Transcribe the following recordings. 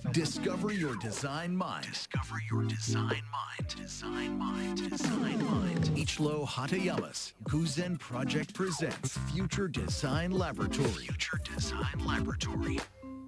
Discover your design mind. Discover your design mind. Design mind. Design mind. Ichiro Hatayamas Guzen Project presents Future Design Laboratory. Future Design Laboratory.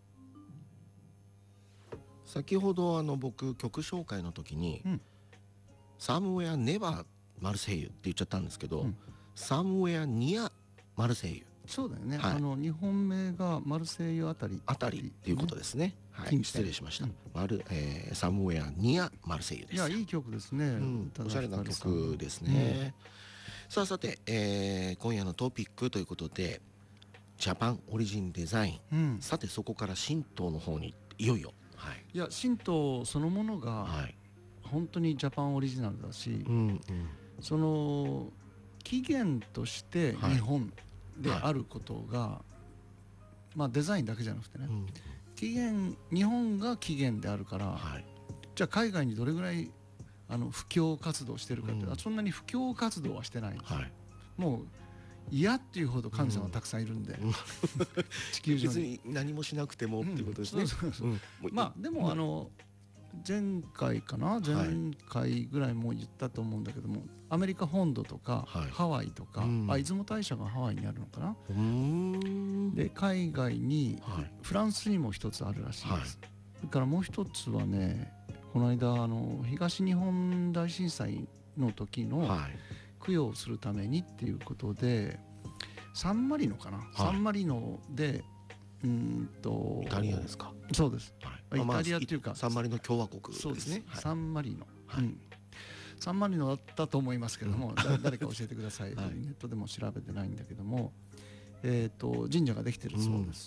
先ほど僕曲紹介の時に、Somewhere Never マルセイユって言っちゃったんですけど、Somewhere Near マルセイユ、 そうだよね、 はい、 日本名がマルセイユあたりっていうことですね、はい、失礼しました、Somewhere Near マルセイユです。 いや、いい曲ですね、 おしゃれな曲ですね、さて、今夜のトピックということでジャパンオリジンデザイン、さてそこから神道の方にいよいよ、 いや、神道そのものが本当にジャパンオリジナルだし、その起源として日本であることが、まあデザインだけじゃなくてね、日本が起源であるから、じゃあ海外にどれぐらい布教活動してるかって、そんなに布教活動はしてないんです、もう嫌っていうほど神様たくさんいるんで、地球上に別に何もしなくてもっていうことですね。 まあでも前回ぐらいも言ったと思うんだけども、アメリカ本土とかハワイとか、出雲大社がハワイにあるのかな、で海外にフランスにも一つあるらしいです。それからもう一つはね、この間東日本大震災の時の供養をするためにっていうことで、サンマリノかな、サンマリノでイタリアですか。 そうです、イタリアっていうかサンマリノ共和国ですね。 そうですね、サンマリノ、サンマリノだったと思いますけれども、誰か教えてください、ネットでも調べてないんだけども、神社ができてるそうです。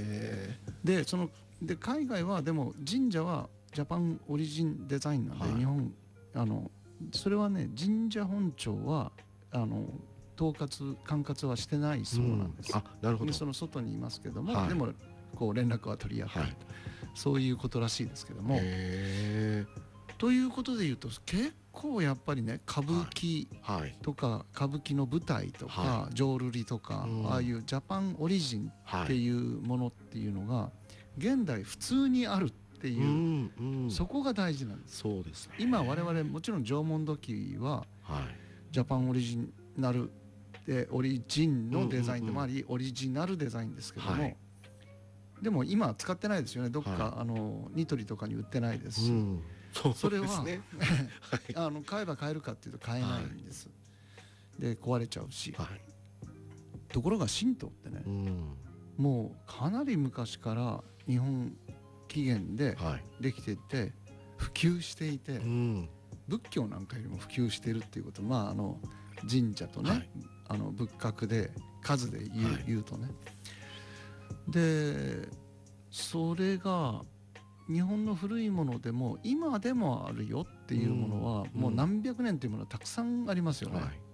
で海外はでも神社はジャパンオリジンデザインなんで、日本それはね、神社本庁は管轄はしてないそうなんです。 なるほど。 その外にいますけども、でもこう連絡は取り合っている、そういうことらしいですけども。ということでいうと、結構やっぱりね、歌舞伎とか歌舞伎の舞台とか浄瑠璃とか、ああいうジャパンオリジンっていうものっていうのが現代普通にあるっていう、そこが大事なんです。 そうですね。 今我々もちろん縄文土器はジャパンオリジナルでオリジンのデザインでもあり、オリジナルデザインですけども、でも今使ってないですよね。どっかニトリとかに売ってないですし、それは買えば買えるかっていうと買えないんです。で壊れちゃうし、ところが神道ってね、もうかなり昔から日本起源でできていて、普及していて、仏教なんかよりも普及しているっていうこと、神社とね、仏閣で数で言うとね、でそれが日本の古いものでも今でもあるよっていうものは、もう何百年というものはたくさんありますよね。